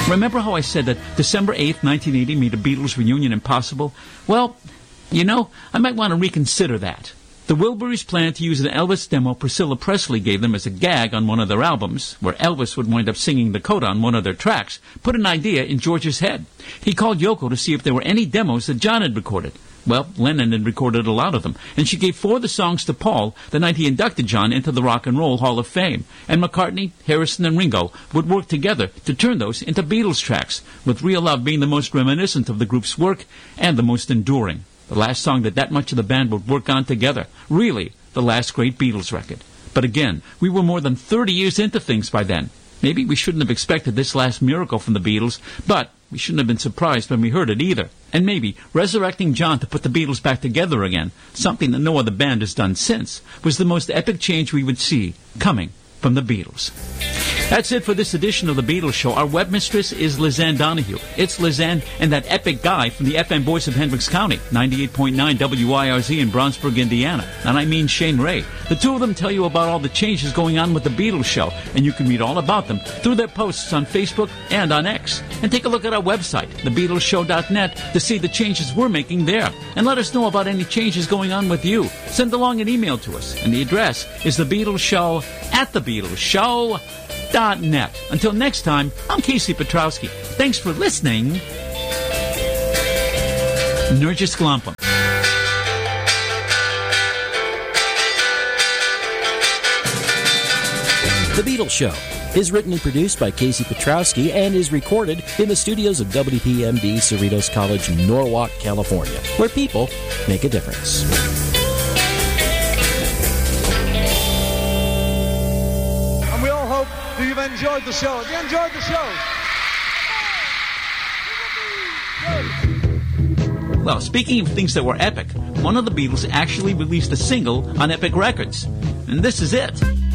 Remember how I said that December 8th, 1980 made a Beatles reunion impossible? Well, you know, I might want to reconsider that. The Wilburys planned to use an Elvis demo Priscilla Presley gave them as a gag on one of their albums, where Elvis would wind up singing the coda on one of their tracks, put an idea in George's head. He called Yoko to see if there were any demos that John had recorded. Well, Lennon had recorded a lot of them, and she gave 4 of the songs to Paul the night he inducted John into the Rock and Roll Hall of Fame. And McCartney, Harrison, and Ringo would work together to turn those into Beatles tracks, with Real Love being the most reminiscent of the group's work and the most enduring. The last song that much of the band would work on together. Really, the last great Beatles record. But again, we were more than 30 years into things by then. Maybe we shouldn't have expected this last miracle from the Beatles, but we shouldn't have been surprised when we heard it either. And maybe resurrecting John to put the Beatles back together again, something that no other band has done since, was the most epic change we would see coming from the Beatles. That's it for this edition of The Beatles Show. Our webmistress is Lisanne Donahue. It's Lisanne and that epic guy from the FM voice of Hendricks County, 98.9 WIRZ in Brownsburg, Indiana. And I mean Shane Ray. The two of them tell you about all the changes going on with The Beatles Show, and you can read all about them through their posts on Facebook and on X. And take a look at our website, thebeatlesshow.net, to see the changes we're making there. And let us know about any changes going on with you. Send along an email to us, and the address is thebeatlesshow@thebeatlesshow.net. Until next time, I'm Casey Petrowski. Thanks for listening. Nurgis Glampum. The Beatles Show is written and produced by Casey Petrowski and is recorded in the studios of WPMD Cerritos College, Norwalk, California, where people make a difference. You've enjoyed the show. Have you enjoyed the show? Well, speaking of things that were epic, one of the Beatles actually released a single on Epic Records. And this is it.